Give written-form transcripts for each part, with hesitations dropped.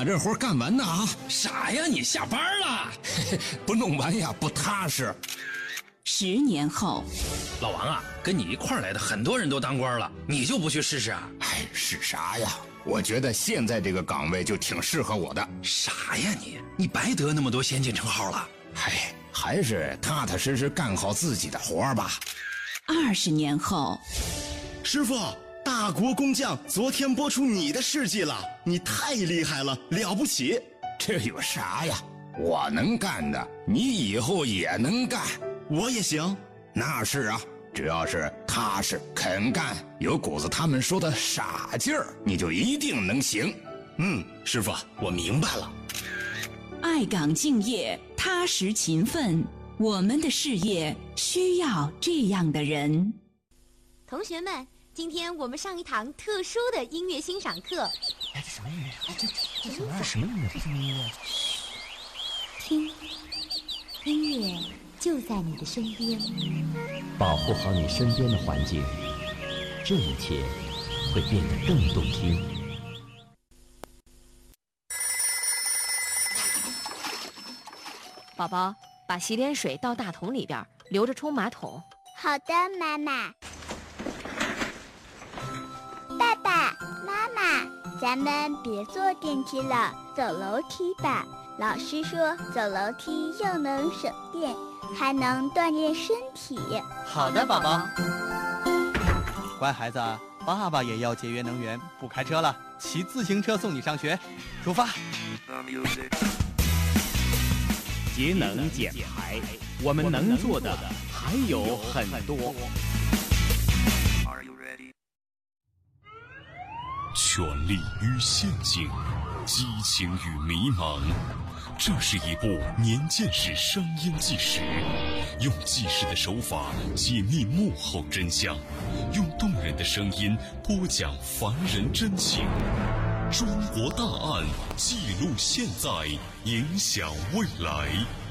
这活干完呢啊！ 傻呀，你下班了？ 不弄完呀，不踏实。 10年后， 老王啊，跟你一块儿来的很多人都当官了，你就不去试试啊？ 哎，是啥呀？我觉得现在这个岗位就挺适合我的。 傻呀你白得那么多先进称号了。 哎，还是踏踏实实干好自己的活吧。 20年后， 师傅，大国工匠昨天播出你的事迹了，你太厉害了，了不起。 这有啥呀？我能干的，你以后也能干。 我也行。 那是啊，只要是踏实肯干，有股子他们说的傻劲儿，你就一定能行。 师傅，我明白了。 爱岗敬业，踏实勤奋，我们的事业需要这样的人。 同学们，今天我们上一堂特殊的音乐欣赏课。 哎，这什么音乐？哎，这什么音乐？这什么音乐？ 听，音乐就在你的身边。 保护好你身边的环境，这一切会变得更动听。 宝宝，把洗脸水倒大桶里边，留着冲马桶。 好的，妈妈。爸爸妈妈，咱们别坐电梯了，走楼梯吧。老师说走楼梯又能省电，还能锻炼身体。 好的，宝宝。乖孩子，爸爸也要节约能源，不开车了，骑自行车送你上学。出发。 节能减排，我们能做的还有很多。 权力与陷阱，激情与迷茫，这是一部年鉴识商业纪实，用纪实的手法解密幕后真相，用动人的声音播讲凡人真情。中国大案，记录现在，影响未来。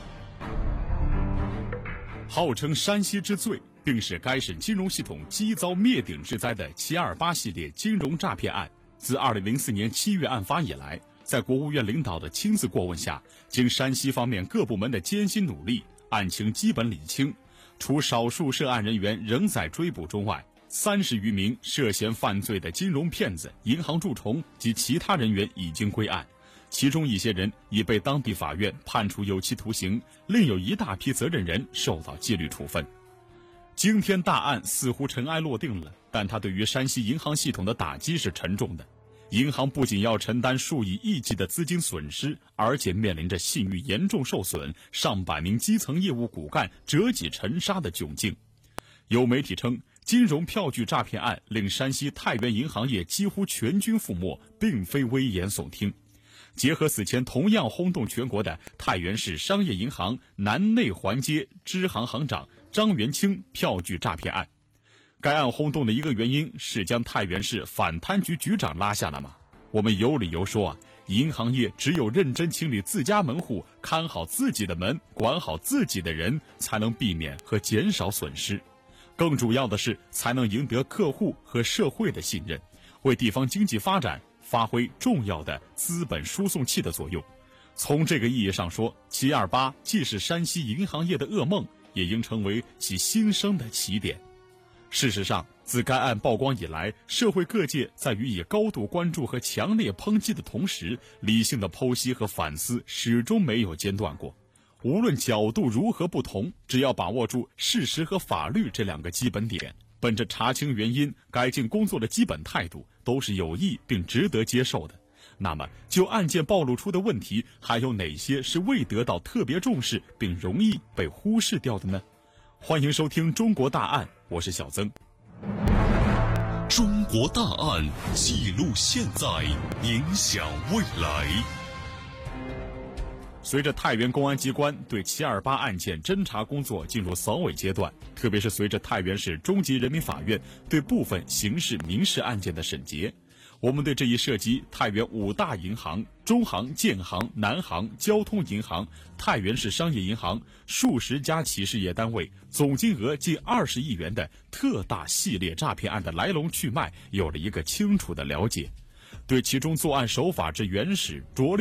号称山西之最，并使该省金融系统几遭灭顶之灾的728系列金融诈骗案，自2004年7月案发以来，在国务院领导的亲自过问下，经山西方面各部门的艰辛努力，案情基本理清。除少数涉案人员仍在追捕中外，30余名涉嫌犯罪的金融骗子、银行蛀虫及其他人员已经归案，其中一些人已被当地法院判处有期徒刑，另有一大批责任人受到纪律处分。惊天大案似乎尘埃落定了，但它对于山西银行系统的打击是沉重的。银行不仅要承担数以亿计的资金损失，而且面临着信誉严重受损、上百名基层业务骨干折戟沉沙的窘境。有媒体称，金融票据诈骗案令山西太原银行业几乎全军覆没，并非危言耸听。结合此前同样轰动全国的太原市商业银行南内环街支行行长张元清票据诈骗案，该案轰动的一个原因是将太原市反贪局局长拉下了马。我们有理由说银行业只有认真清理自家门户，看好自己的门，管好自己的人，才能避免和减少损失。更主要的是，才能赢得客户和社会的信任，为地方经济发展发挥重要的资本输送器的作用。从这个意义上说，728既是山西银行业的噩梦，也应成为其新生的起点。事实上，自该案曝光以来，社会各界在予以高度关注和强烈抨击的同时，理性的剖析和反思始终没有间断过。无论角度如何不同，只要把握住事实和法律这两个基本点，本着查清原因、改进工作的基本态度，都是有益并值得接受的。那么，就案件暴露出的问题，还有哪些是未得到特别重视并容易被忽视掉的呢？欢迎收听《中国大案》，我是小曾。 中国大案，记录现在，影响未来。 随着太原公安机关对728案件侦查工作进入扫尾阶段，特别是随着太原市中级人民法院对部分刑事民事案件的审结，我们对这一涉及太原5大银行、中行、建行、南行、交通银行、太原市商业银行数十家企事业单位，总金额近20亿元的特大系列诈骗案的来龙去脉有了一个清楚的了解，对其中作案手法之原始拙劣